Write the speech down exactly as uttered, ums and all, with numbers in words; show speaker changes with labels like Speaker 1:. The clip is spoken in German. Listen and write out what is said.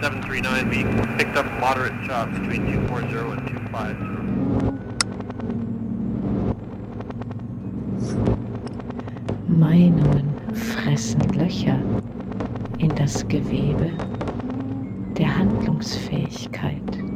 Speaker 1: seven three nine, we picked up moderate shots between two four zero and two five zero.
Speaker 2: Meinungen fressen Löcher in das Gewebe der Handlungsfähigkeit.